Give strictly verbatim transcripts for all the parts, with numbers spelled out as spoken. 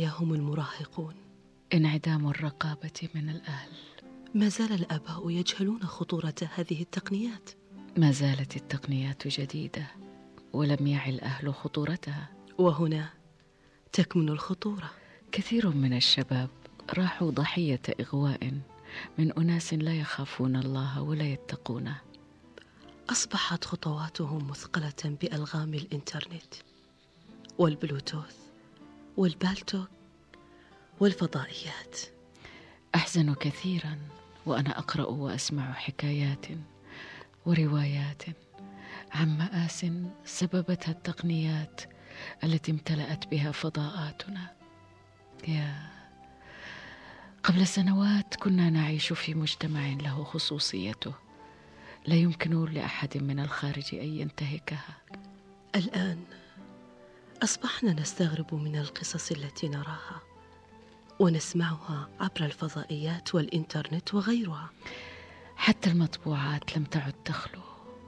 الضحايا هم المراهقون. انعدام الرقابة من الأهل. ما زال الآباء يجهلون خطورة هذه التقنيات. ما زالت التقنيات جديدة ولم يعي الأهل خطورتها، وهنا تكمن الخطورة. كثير من الشباب راحوا ضحية إغواء من أناس لا يخافون الله ولا يتقونه. أصبحت خطواتهم مثقلة بألغام الإنترنت والبلوتوث والبالتوك والفضائيات. أحزن كثيرا وأنا أقرأ وأسمع حكايات وروايات عن مآس سببتها التقنيات التي امتلأت بها فضاءاتنا. يا قبل سنوات كنا نعيش في مجتمع له خصوصيته لا يمكن لأحد من الخارج أن ينتهكها. الآن أصبحنا نستغرب من القصص التي نراها ونسمعها عبر الفضائيات والإنترنت وغيرها. حتى المطبوعات لم تعد تخلو،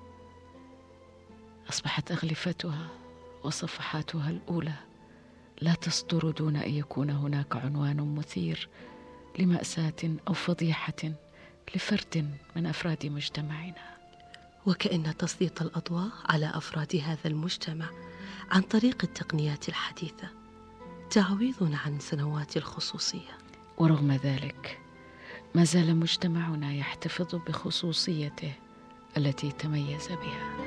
أصبحت أغلفتها وصفحاتها الأولى لا تصدر دون أن يكون هناك عنوان مثير لمأساة أو فضيحة لفرد من أفراد مجتمعنا. وكأن تسليط الأضواء على أفراد هذا المجتمع عن طريق التقنيات الحديثة تعويض عن سنوات الخصوصية. ورغم ذلك ما زال مجتمعنا يحتفظ بخصوصيته التي تميز بها.